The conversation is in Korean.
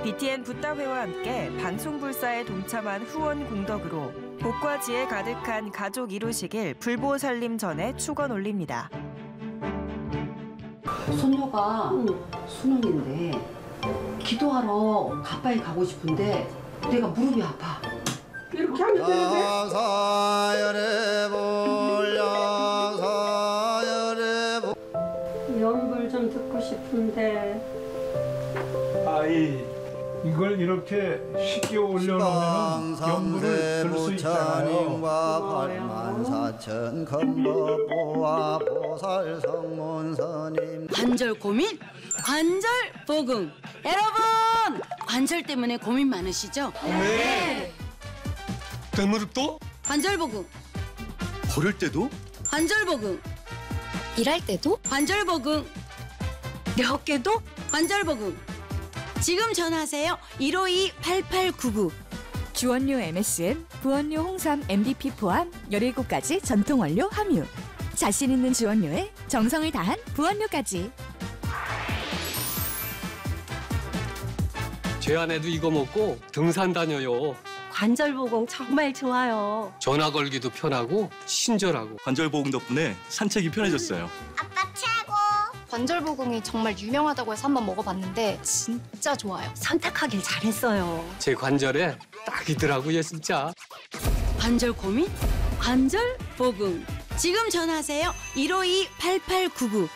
BTN 붓다회와 함께 방송불사에 동참한 후원 공덕으로 복과 지혜 가득한 가족 이루시길 불보 살림 전에 축원 올립니다. 손녀가 수능인데 기도하러 가빠이 가고 싶은데 내가 무릎이 아파. 이렇게 하면 되는데 연불 좀 듣고 싶은데 아이 이걸 이렇게 쉽게 올려놓으면 연물을 들 수 있잖아요. 관절 고민? 관절 보금. 여러분! 관절 때문에 고민 많으시죠? 네. 대무릎도? 관절 보금. 걸을 때도? 관절 보금. 일할 때도? 관절 보금. 어깨도? 관절 보금. 지금 전화하세요. 152-8899. 주원료 MSM, 부원료 홍삼 MDP 포함 17가지 전통 원료 함유. 자신 있는 주원료에 정성을 다한 부원료까지. 제 아내도 이거 먹고 등산 다녀요. 관절보공 정말 좋아요. 전화 걸기도 편하고 친절하고. 관절보공 덕분에 산책이 편해졌어요. 아빠 최고! 관절보공이 정말 유명하다고 해서 한번 먹어봤는데 진짜 좋아요. 선택하길 잘했어요. 제 관절에 딱이더라고요 진짜. 관절 고민? 관절 보금. 지금 전화하세요. 152-8899.